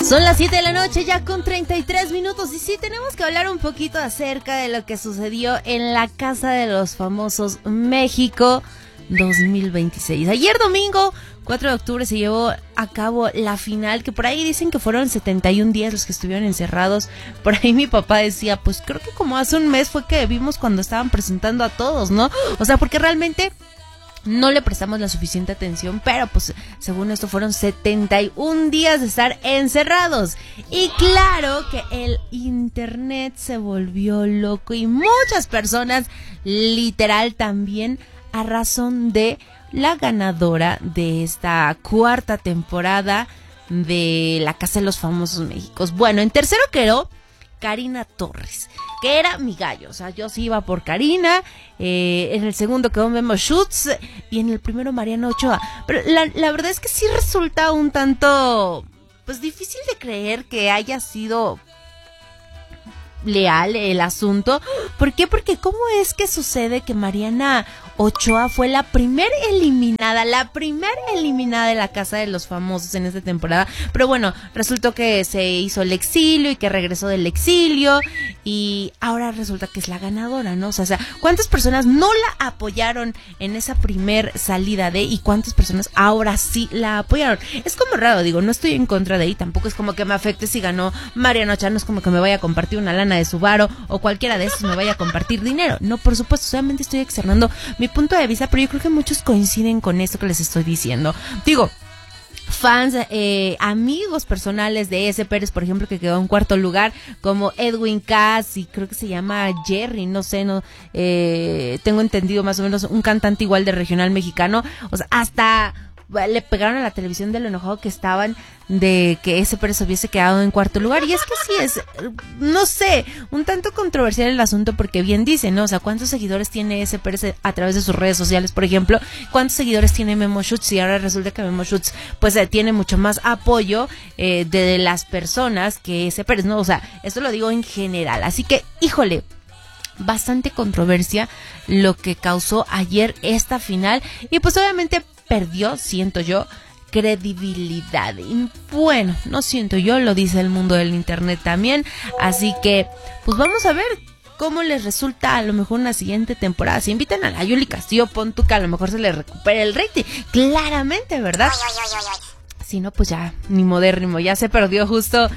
Son las 7 de la noche ya con 33 minutos y sí, tenemos que hablar un poquito acerca de lo que sucedió en la Casa de los Famosos México 2026. Ayer domingo, 4 de octubre, se llevó a cabo la final, que por ahí dicen que fueron 71 días los que estuvieron encerrados. Por ahí mi papá decía, pues creo que como hace un mes fue que vimos cuando estaban presentando a todos, ¿no? O sea, porque realmente no le prestamos la suficiente atención, pero pues según esto fueron 71 días de estar encerrados. Y claro que el internet se volvió loco y muchas personas literal también, a razón de la ganadora de esta cuarta temporada de La Casa de los Famosos México. Bueno, en tercero quedó Karina Torres, que era mi gallo, o sea, yo sí iba por Karina. En el segundo quedó Memo Schutz y en el primero Mariana Ochoa. Pero la verdad es que sí resulta un tanto, pues, difícil de creer que haya sido leal el asunto. ¿Por qué? Porque ¿cómo es que sucede que Mariana Ochoa fue la primer eliminada de La Casa de los Famosos en esta temporada? Pero bueno, resultó que se hizo el exilio y que regresó del exilio y ahora resulta que es la ganadora, ¿no? O sea, ¿cuántas personas no la apoyaron en esa primer salida y cuántas personas ahora sí la apoyaron? Es como raro, digo, no estoy en contra de ella, tampoco es como que me afecte si ganó Mariana Ochoa, no es como que me vaya a compartir una lana de Subaru o cualquiera de esos me vaya a compartir dinero. No, por supuesto, solamente estoy externando mi punto de vista, pero yo creo que muchos coinciden con esto que les estoy diciendo. Digo, fans, amigos personales de S. Pérez, por ejemplo, que quedó en cuarto lugar, como Edwin Cass y creo que se llama Jerry, no sé, tengo entendido más o menos, un cantante igual de regional mexicano. O sea, hasta le pegaron a la televisión de lo enojado que estaban de que S. Pérez hubiese quedado en cuarto lugar. Y es que sí es, no sé, un tanto controversial el asunto, porque bien dicen, ¿no? O sea, ¿cuántos seguidores tiene S. Pérez a través de sus redes sociales, por ejemplo? ¿Cuántos seguidores tiene Memo Schutz? Y ahora resulta que Memo Schutz pues tiene mucho más apoyo de las personas que S. Pérez, ¿no? O sea, esto lo digo en general. Así que, híjole, bastante controversia lo que causó ayer esta final. Y pues obviamente perdió, siento yo, credibilidad. Y bueno, no siento yo, lo dice el mundo del internet también. Así que, pues vamos a ver cómo les resulta a lo mejor una siguiente temporada. Si invitan a la Yuli Castillo, pon tú que a lo mejor se le recupere el rating. Claramente, ¿verdad? Si no, pues ya, ni modérrimo, ya se perdió justo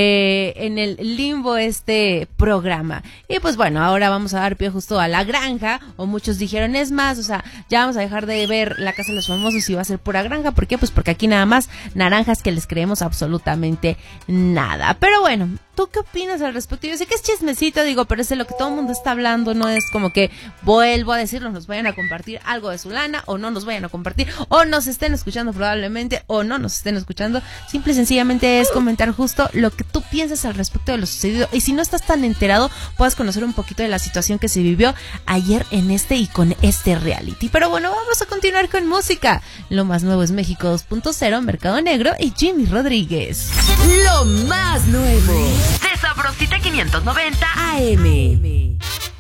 en el limbo este programa. Y pues bueno, ahora vamos a dar pie justo a La Granja, o muchos dijeron, es más, o sea, ya vamos a dejar de ver La Casa de los Famosos y va a ser pura granja. ¿Por qué? Pues porque aquí nada más naranjas que les creemos absolutamente nada. Pero bueno, ¿tú qué opinas al respecto? Yo sé que es chismecito, digo, pero es de lo que todo el mundo está hablando, no es como que, vuelvo a decirlo, nos vayan a compartir algo de su lana, o no nos vayan a compartir, o nos estén escuchando probablemente, o no nos estén escuchando. Simple y sencillamente es comentar justo lo que tú piensas al respecto de lo sucedido, y si no estás tan enterado, puedas conocer un poquito de la situación que se vivió ayer en y con este reality. Pero bueno, vamos a continuar con música. Lo más nuevo es México 2.0, Mercado Negro y Jimmy Rodríguez. Lo más nuevo de Sabrosita 590 AM.